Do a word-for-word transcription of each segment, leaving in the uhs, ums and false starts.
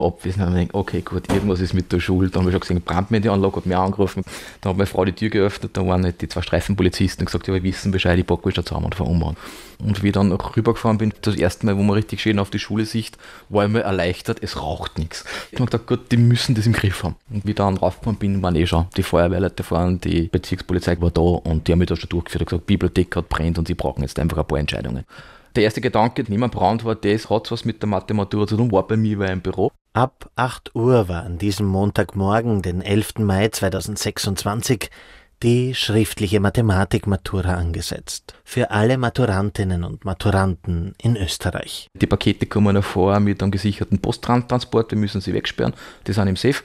abwesend. Und ich denke, okay, gut, irgendwas ist mit der Schule. Da haben wir schon gesehen, Brandmedienanlage, hat mich angerufen. Da hat meine Frau die Tür geöffnet, da waren halt die zwei Streifenpolizisten und gesagt, ja, wir wissen Bescheid, ich packe mich da zusammen und fahre um. Und wie ich dann noch rübergefahren bin, das erste Mal, wo man richtig schön auf die Schule sieht, war ich mal erleichtert, es raucht nichts. Ich habe gedacht, Gott, die müssen das im Griff haben. Und wie ich dann raufgefahren bin, waren eh schon die Feuerwehrleute fahren, die Bezirkspolizei war da und die haben mich da schon durchgeführt und gesagt, die Bibliothek hat brennt und sie brauchen jetzt einfach ein paar Entscheidungen. Der erste Gedanke, neben dem Brand war das, hat was mit der Mathe-Matura zu tun, war bei mir, war im Büro. Ab acht Uhr war an diesem Montagmorgen, den elften Mai zweitausendsechsundzwanzig, die schriftliche Mathematik-Matura angesetzt. Für alle Maturantinnen und Maturanten in Österreich. Die Pakete kommen noch vor mit einem gesicherten Posttransport, wir müssen sie wegsperren, die sind im Safe.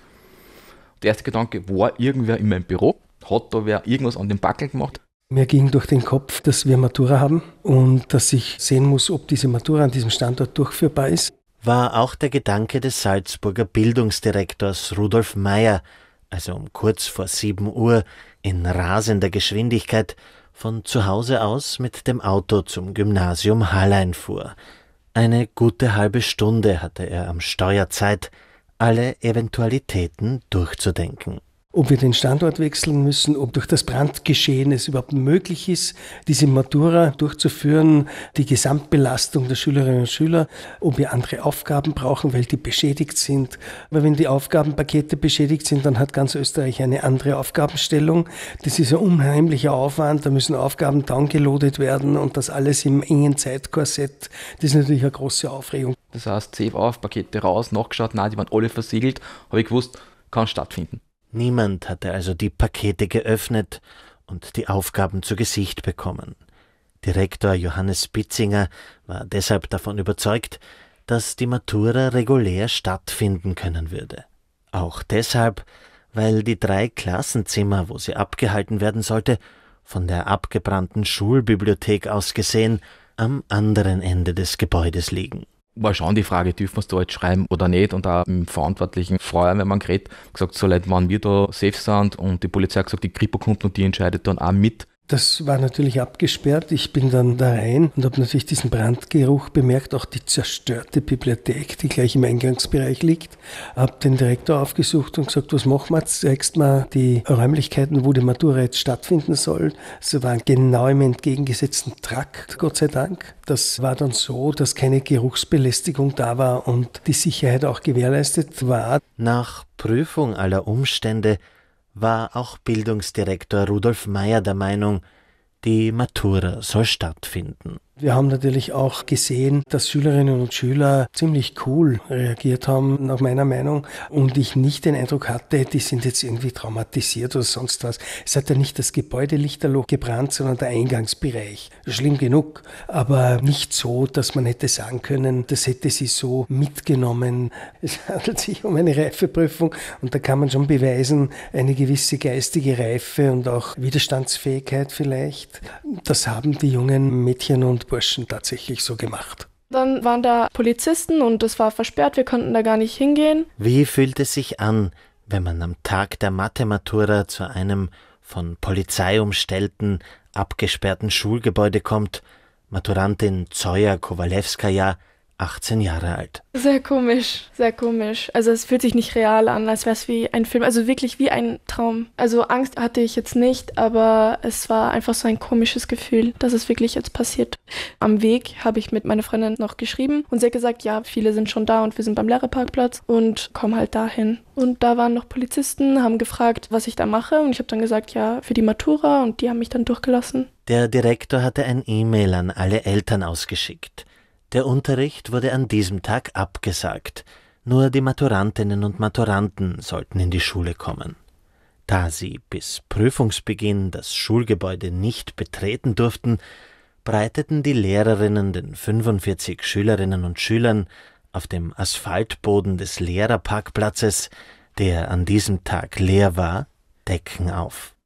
Der erste Gedanke, war irgendwer in meinem Büro? Hat da wer irgendwas an dem Backel gemacht? Mir ging durch den Kopf, dass wir Matura haben und dass ich sehen muss, ob diese Matura an diesem Standort durchführbar ist. War auch der Gedanke des Salzburger Bildungsdirektors Rudolf Meyer, also um kurz vor sieben Uhr in rasender Geschwindigkeit von zu Hause aus mit dem Auto zum Gymnasium Hallein fuhr. Eine gute halbe Stunde hatte er am Steuer Zeit, alle Eventualitäten durchzudenken. Ob wir den Standort wechseln müssen, ob durch das Brandgeschehen es überhaupt möglich ist, diese Matura durchzuführen, die Gesamtbelastung der Schülerinnen und Schüler, ob wir andere Aufgaben brauchen, weil die beschädigt sind. Weil wenn die Aufgabenpakete beschädigt sind, dann hat ganz Österreich eine andere Aufgabenstellung. Das ist ein unheimlicher Aufwand, da müssen Aufgaben downgeloadet werden und das alles im engen Zeitkorsett. Das ist natürlich eine große Aufregung. Das heißt, Safe auf, Pakete raus, nachgeschaut, nein, die waren alle versiegelt, habe ich gewusst, kann stattfinden. Niemand hatte also die Pakete geöffnet und die Aufgaben zu Gesicht bekommen. Direktor Johannes Spitzinger war deshalb davon überzeugt, dass die Matura regulär stattfinden können würde. Auch deshalb, weil die drei Klassenzimmer, wo sie abgehalten werden sollte, von der abgebrannten Schulbibliothek aus gesehen am anderen Ende des Gebäudes liegen. War schon die Frage, dürfen wir es da jetzt schreiben oder nicht? Und auch im verantwortlichen Feuerwehrmann geredet, gesagt, so Leute, wann wir da safe sind. Und die Polizei hat gesagt, die Kripo kommt und die entscheidet dann auch mit. Das war natürlich abgesperrt. Ich bin dann da rein und habe natürlich diesen Brandgeruch bemerkt, auch die zerstörte Bibliothek, die gleich im Eingangsbereich liegt. Habe den Direktor aufgesucht und gesagt, was machen wir jetzt? Zeigst mal die Räumlichkeiten, wo die Matura jetzt stattfinden soll. Sie waren genau im entgegengesetzten Trakt, Gott sei Dank. Das war dann so, dass keine Geruchsbelästigung da war und die Sicherheit auch gewährleistet war. Nach Prüfung aller Umstände war auch Bildungsdirektor Rudolf Meyer der Meinung, die Matura soll stattfinden. Wir haben natürlich auch gesehen, dass Schülerinnen und Schüler ziemlich cool reagiert haben, nach meiner Meinung, und ich nicht den Eindruck hatte, die sind jetzt irgendwie traumatisiert oder sonst was. Es hat ja nicht das Gebäude lichterloh gebrannt, sondern der Eingangsbereich. Schlimm genug, aber nicht so, dass man hätte sagen können, das hätte sie so mitgenommen. Es handelt sich um eine Reifeprüfung und da kann man schon beweisen, eine gewisse geistige Reife und auch Widerstandsfähigkeit vielleicht. Das haben die jungen Mädchen und Burschen tatsächlich so gemacht. Dann waren da Polizisten und es war versperrt, wir konnten da gar nicht hingehen. Wie fühlt es sich an, wenn man am Tag der Mathe-Matura zu einem von Polizei umstellten, abgesperrten Schulgebäude kommt? Maturantin Zoja Kowalewskaja, achtzehn Jahre alt. Sehr komisch, sehr komisch. Also es fühlt sich nicht real an, als wäre es wie ein Film, also wirklich wie ein Traum. Also Angst hatte ich jetzt nicht, aber es war einfach so ein komisches Gefühl, dass es wirklich jetzt passiert. Am Weg habe ich mit meiner Freundin noch geschrieben und sie hat gesagt, ja, viele sind schon da und wir sind beim Lehrerparkplatz und kommen halt dahin. Und da waren noch Polizisten, haben gefragt, was ich da mache und ich habe dann gesagt, ja, für die Matura, und die haben mich dann durchgelassen. Der Direktor hatte ein E-Mail an alle Eltern ausgeschickt. Der Unterricht wurde an diesem Tag abgesagt. Nur die Maturantinnen und Maturanten sollten in die Schule kommen. Da sie bis Prüfungsbeginn das Schulgebäude nicht betreten durften, breiteten die Lehrerinnen den fünfundvierzig Schülerinnen und Schülern auf dem Asphaltboden des Lehrerparkplatzes, der an diesem Tag leer war, Decken auf.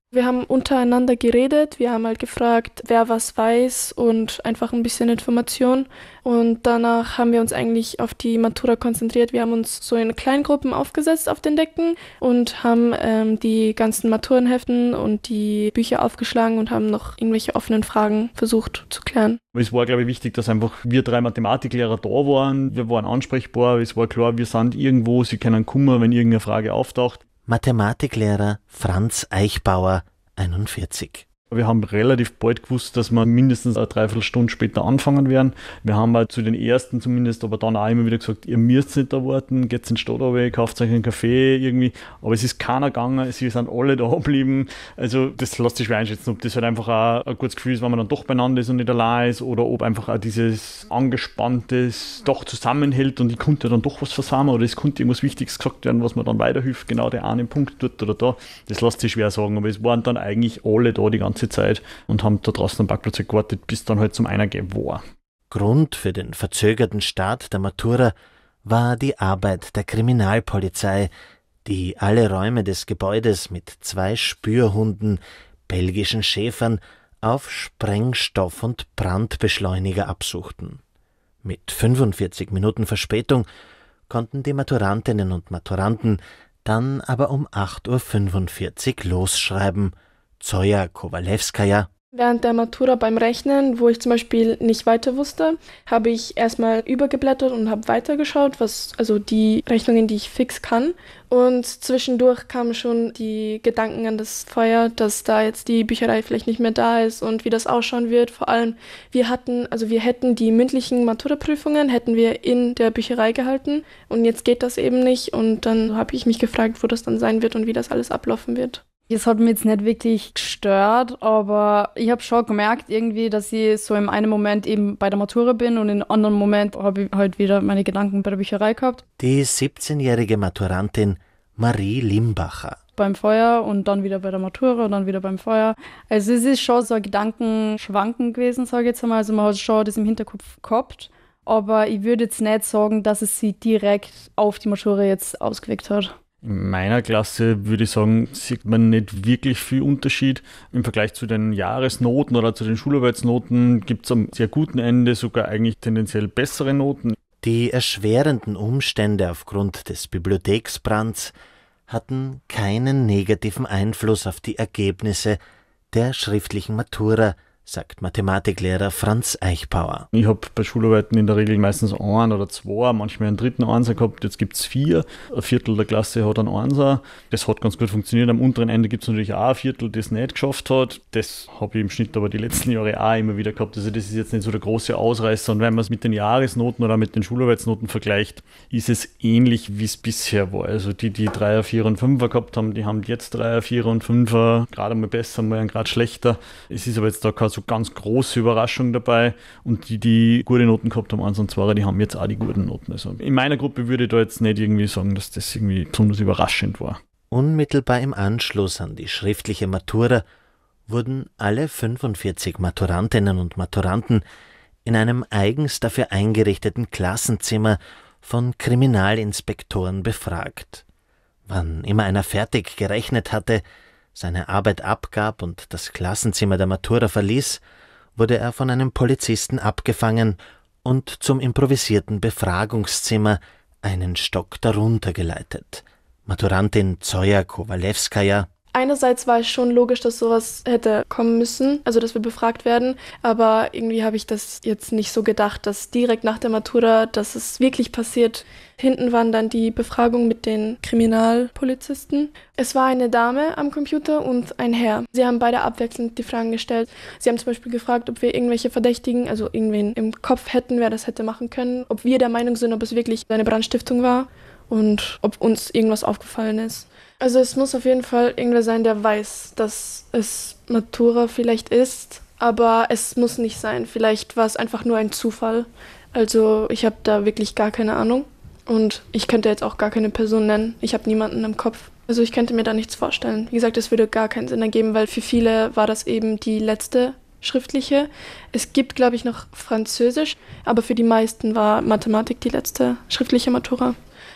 Wir haben untereinander geredet, wir haben halt gefragt, wer was weiß und einfach ein bisschen Information. Und danach haben wir uns eigentlich auf die Matura konzentriert. Wir haben uns so in Kleingruppen aufgesetzt auf den Decken und haben ähm, die ganzen Maturenheften und die Bücher aufgeschlagen und haben noch irgendwelche offenen Fragen versucht zu klären. Es war, glaube ich, wichtig, dass einfach wir drei Mathematiklehrer da waren. Wir waren ansprechbar, es war klar, wir sind irgendwo, sie können kommen, wenn irgendeine Frage auftaucht. Mathematiklehrer Franz Eichbauer, einundvierzig. Wir haben relativ bald gewusst, dass wir mindestens eine Dreiviertelstunde später anfangen werden. Wir haben halt zu den ersten zumindest, aber dann auch immer wieder gesagt, ihr müsst nicht da warten, geht in die Stadt runter, kauft euch einen Kaffee irgendwie. Aber es ist keiner gegangen, sie sind alle da geblieben. Also das lässt sich schwer einschätzen, ob das halt einfach auch ein gutes Gefühl ist, wenn man dann doch beieinander ist und nicht allein ist, oder ob einfach auch dieses Angespanntes doch zusammenhält und ich konnte dann doch was versammeln oder es konnte irgendwas Wichtiges gesagt werden, was mir dann weiterhilft, genau der eine Punkt dort oder da. Das lässt sich schwer sagen, aber es waren dann eigentlich alle da die ganze Zeit und haben da draußen am Parkplatz gewartet, bis dann halt zum Einergehen war. Grund für den verzögerten Start der Matura war die Arbeit der Kriminalpolizei, die alle Räume des Gebäudes mit zwei Spürhunden, belgischen Schäfern, auf Sprengstoff und Brandbeschleuniger absuchten. Mit fünfundvierzig Minuten Verspätung konnten die Maturantinnen und Maturanten dann aber um acht Uhr fünfundvierzig losschreiben. Zoja Kowalewskaja. Während der Matura beim Rechnen, wo ich zum Beispiel nicht weiter wusste, habe ich erstmal übergeblättert und habe weitergeschaut, was, also die Rechnungen, die ich fix kann. Und zwischendurch kamen schon die Gedanken an das Feuer, dass da jetzt die Bücherei vielleicht nicht mehr da ist und wie das ausschauen wird. Vor allem, wir hatten, also wir hätten die mündlichen Matura-Prüfungen, hätten wir in der Bücherei gehalten und jetzt geht das eben nicht. Und dann habe ich mich gefragt, wo das dann sein wird und wie das alles ablaufen wird. Es hat mich jetzt nicht wirklich gestört, aber ich habe schon gemerkt irgendwie, dass ich so im einen Moment eben bei der Matura bin und im anderen Moment habe ich halt wieder meine Gedanken bei der Bücherei gehabt. Die siebzehnjährige Maturantin Marie Limbacher. Beim Feuer und dann wieder bei der Matura und dann wieder beim Feuer. Also es ist schon so ein Gedankenschwanken gewesen, sage ich jetzt einmal. Also man hat schon das im Hinterkopf gehabt, aber ich würde jetzt nicht sagen, dass es sie direkt auf die Matura jetzt ausgewirkt hat. In meiner Klasse würde ich sagen, sieht man nicht wirklich viel Unterschied. Im Vergleich zu den Jahresnoten oder zu den Schularbeitsnoten gibt es am sehr guten Ende sogar eigentlich tendenziell bessere Noten. Die erschwerenden Umstände aufgrund des Bibliotheksbrands hatten keinen negativen Einfluss auf die Ergebnisse der schriftlichen Matura, sagt Mathematiklehrer Franz Eichbauer. Ich habe bei Schularbeiten in der Regel meistens ein oder zwei, manchmal einen dritten Einser gehabt, jetzt gibt es vier. Ein Viertel der Klasse hat einen Einser. Das hat ganz gut funktioniert. Am unteren Ende gibt es natürlich auch ein Viertel, das es nicht geschafft hat. Das habe ich im Schnitt aber die letzten Jahre auch immer wieder gehabt. Also das ist jetzt nicht so der große Ausreißer. Und wenn man es mit den Jahresnoten oder mit den Schularbeitsnoten vergleicht, ist es ähnlich, wie es bisher war. Also die, die Dreier, Vierer und Fünfer gehabt haben, die haben jetzt Dreier, Vierer und Fünfer, gerade mal besser, mal gerade schlechter. Es ist aber jetzt da keine so ganz große Überraschung dabei und die, die gute Noten gehabt haben, eins und zwei, die haben jetzt auch die guten Noten. Also in meiner Gruppe würde ich da jetzt nicht irgendwie sagen, dass das irgendwie besonders überraschend war. Unmittelbar im Anschluss an die schriftliche Matura wurden alle fünfundvierzig Maturantinnen und Maturanten in einem eigens dafür eingerichteten Klassenzimmer von Kriminalinspektoren befragt. Wann immer einer fertig gerechnet hatte, seine Arbeit abgab und das Klassenzimmer der Matura verließ, wurde er von einem Polizisten abgefangen und zum improvisierten Befragungszimmer einen Stock darunter geleitet. Maturantin Zoja Kowalewskaja. Einerseits war es schon logisch, dass sowas hätte kommen müssen, also dass wir befragt werden, aber irgendwie habe ich das jetzt nicht so gedacht, dass direkt nach der Matura, dass es wirklich passiert. Hinten waren dann die Befragungen mit den Kriminalpolizisten. Es war eine Dame am Computer und ein Herr. Sie haben beide abwechselnd die Fragen gestellt. Sie haben zum Beispiel gefragt, ob wir irgendwelche Verdächtigen, also irgendwen im Kopf hätten, wer das hätte machen können, ob wir der Meinung sind, ob es wirklich eine Brandstiftung war und ob uns irgendwas aufgefallen ist. Also es muss auf jeden Fall irgendwer sein, der weiß, dass es Matura vielleicht ist, aber es muss nicht sein. Vielleicht war es einfach nur ein Zufall. Also ich habe da wirklich gar keine Ahnung und ich könnte jetzt auch gar keine Person nennen. Ich habe niemanden im Kopf. Also ich könnte mir da nichts vorstellen. Wie gesagt, es würde gar keinen Sinn ergeben, weil für viele war das eben die letzte schriftliche. Es gibt, glaube ich, noch Französisch, aber für die meisten war Mathematik die letzte schriftliche Matura.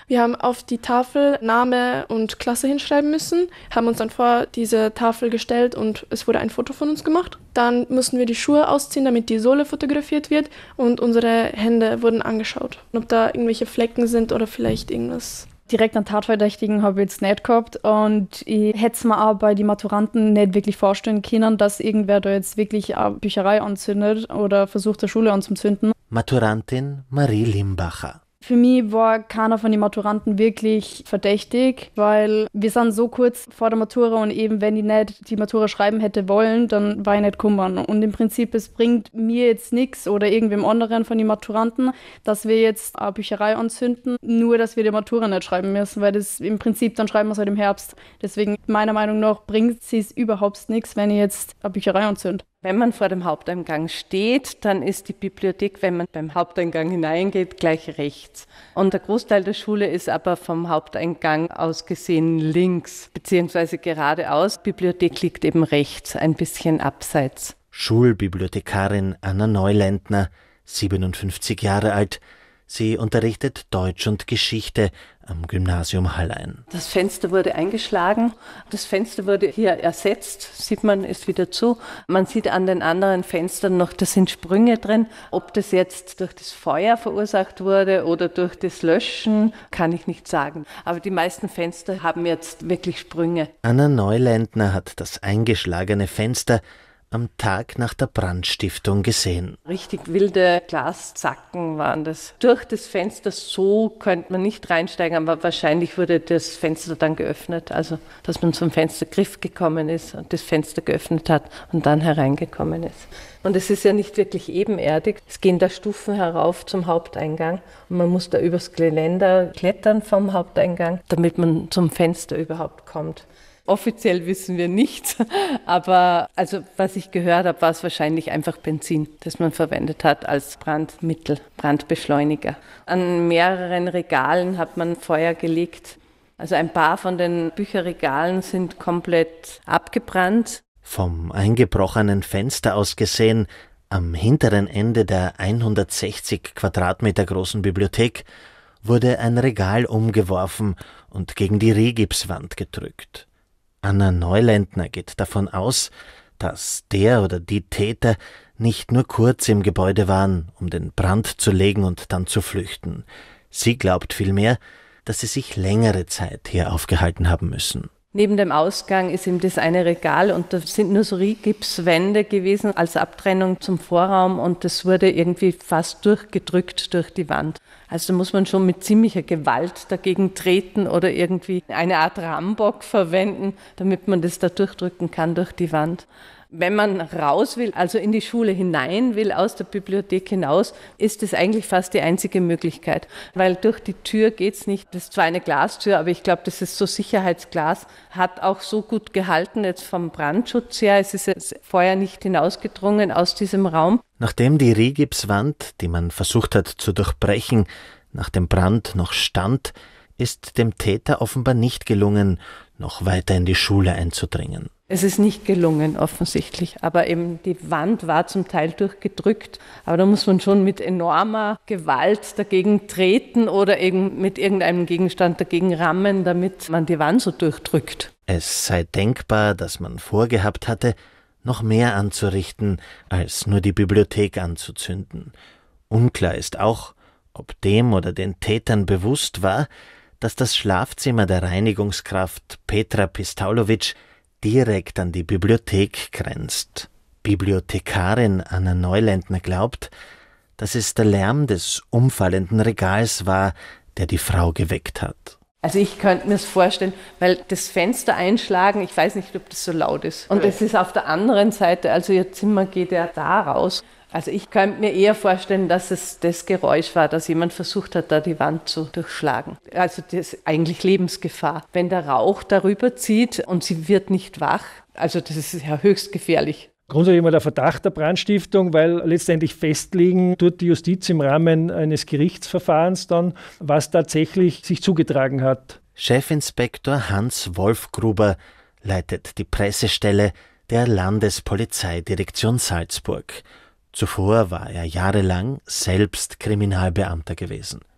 Wir haben auf die Tafel Name und Klasse hinschreiben müssen, haben uns dann vor diese Tafel gestellt und es wurde ein Foto von uns gemacht. Dann mussten wir die Schuhe ausziehen, damit die Sohle fotografiert wird und unsere Hände wurden angeschaut, ob da irgendwelche Flecken sind oder vielleicht irgendwas. Direkt einen Tatverdächtigen habe ich jetzt nicht gehabt und ich hätte es mir auch bei den Maturanten nicht wirklich vorstellen können, dass irgendwer da jetzt wirklich eine Bücherei anzündet oder versucht, eine Schule anzuzünden. Maturantin Marie Limbacher. Für mich war keiner von den Maturanten wirklich verdächtig, weil wir sind so kurz vor der Matura und eben, wenn ich nicht die Matura schreiben hätte wollen, dann war ich nicht gekommen. Und im Prinzip, es bringt mir jetzt nichts oder irgendwem anderen von den Maturanten, dass wir jetzt eine Bücherei anzünden, nur dass wir die Matura nicht schreiben müssen, weil das im Prinzip, dann schreiben wir es halt im Herbst. Deswegen, meiner Meinung nach, bringt es überhaupt nichts, wenn ich jetzt eine Bücherei anzünde. Wenn man vor dem Haupteingang steht, dann ist die Bibliothek, wenn man beim Haupteingang hineingeht, gleich rechts. Und der Großteil der Schule ist aber vom Haupteingang aus gesehen links, beziehungsweise geradeaus. Die Bibliothek liegt eben rechts, ein bisschen abseits. Schulbibliothekarin Anna Neuländner, siebenundfünfzig Jahre alt. Sie unterrichtet Deutsch und Geschichte am Gymnasium Hallein. Das Fenster wurde eingeschlagen, das Fenster wurde hier ersetzt, sieht man, ist wieder zu. Man sieht an den anderen Fenstern noch, da sind Sprünge drin. Ob das jetzt durch das Feuer verursacht wurde oder durch das Löschen, kann ich nicht sagen. Aber die meisten Fenster haben jetzt wirklich Sprünge. Anna Neuländner hat das eingeschlagene Fenster am Tag nach der Brandstiftung gesehen. Richtig wilde Glaszacken waren das. Durch das Fenster so könnte man nicht reinsteigen, aber wahrscheinlich wurde das Fenster dann geöffnet, also dass man zum Fenstergriff gekommen ist und das Fenster geöffnet hat und dann hereingekommen ist. Und es ist ja nicht wirklich ebenerdig. Es gehen da Stufen herauf zum Haupteingang und man muss da übers Geländer klettern vom Haupteingang, damit man zum Fenster überhaupt kommt. Offiziell wissen wir nichts, aber also was ich gehört habe, war es wahrscheinlich einfach Benzin, das man verwendet hat als Brandmittel, Brandbeschleuniger. An mehreren Regalen hat man Feuer gelegt. Also ein paar von den Bücherregalen sind komplett abgebrannt. Vom eingebrochenen Fenster aus gesehen, am hinteren Ende der hundertsechzig Quadratmeter großen Bibliothek, wurde ein Regal umgeworfen und gegen die Rigipswand gedrückt. Anna Neuländner geht davon aus, dass der oder die Täter nicht nur kurz im Gebäude waren, um den Brand zu legen und dann zu flüchten. Sie glaubt vielmehr, dass sie sich längere Zeit hier aufgehalten haben müssen. Neben dem Ausgang ist eben das eine Regal und da sind nur so Rigipswände gewesen als Abtrennung zum Vorraum und das wurde irgendwie fast durchgedrückt durch die Wand. Also da muss man schon mit ziemlicher Gewalt dagegen treten oder irgendwie eine Art Rambock verwenden, damit man das da durchdrücken kann durch die Wand. Wenn man raus will, also in die Schule hinein will, aus der Bibliothek hinaus, ist das eigentlich fast die einzige Möglichkeit. Weil durch die Tür geht's nicht. Das ist zwar eine Glastür, aber ich glaube, das ist so Sicherheitsglas. Hat auch so gut gehalten jetzt vom Brandschutz her. Es ist das Feuer nicht hinausgedrungen aus diesem Raum. Nachdem die Rigipswand, die man versucht hat zu durchbrechen, nach dem Brand noch stand, ist dem Täter offenbar nicht gelungen, noch weiter in die Schule einzudringen. Es ist nicht gelungen, offensichtlich, aber eben die Wand war zum Teil durchgedrückt. Aber da muss man schon mit enormer Gewalt dagegen treten oder eben mit irgendeinem Gegenstand dagegen rammen, damit man die Wand so durchdrückt. Es sei denkbar, dass man vorgehabt hatte, noch mehr anzurichten, als nur die Bibliothek anzuzünden. Unklar ist auch, ob dem oder den Tätern bewusst war, dass das Schlafzimmer der Reinigungskraft Petra Pistaulovic direkt an die Bibliothek grenzt. Bibliothekarin Anna Neuländner glaubt, dass es der Lärm des umfallenden Regals war, der die Frau geweckt hat. Also ich könnte mir das vorstellen, weil das Fenster einschlagen, ich weiß nicht, ob das so laut ist. Und es ist auf der anderen Seite, also ihr Zimmer geht ja da raus. Also ich könnte mir eher vorstellen, dass es das Geräusch war, dass jemand versucht hat, da die Wand zu durchschlagen. Also das ist eigentlich Lebensgefahr. Wenn der Rauch darüber zieht und sie wird nicht wach, also das ist ja höchst gefährlich. Grundsätzlich immer der Verdacht der Brandstiftung, weil letztendlich festlegen tut die Justiz im Rahmen eines Gerichtsverfahrens dann, was tatsächlich sich zugetragen hat. Chefinspektor Hans Wolfgruber leitet die Pressestelle der Landespolizeidirektion Salzburg. Zuvor war er jahrelang selbst Kriminalbeamter gewesen.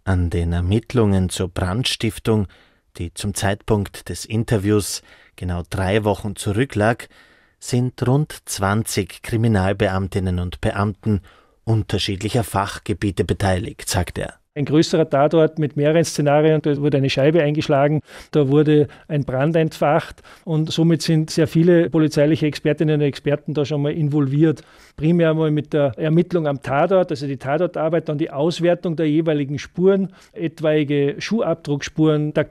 An den Ermittlungen zur Brandstiftung, die zum Zeitpunkt des Interviews genau drei Wochen zurücklag, sind rund zwanzig Kriminalbeamtinnen und Beamten unterschiedlicher Fachgebiete beteiligt, sagt er. Ein größerer Tatort mit mehreren Szenarien, da wurde eine Scheibe eingeschlagen, da wurde ein Brand entfacht und somit sind sehr viele polizeiliche Expertinnen und Experten da schon mal involviert. Primär einmal mit der Ermittlung am Tatort, also die Tatortarbeit, dann die Auswertung der jeweiligen Spuren, etwaige Schuhabdruckspuren,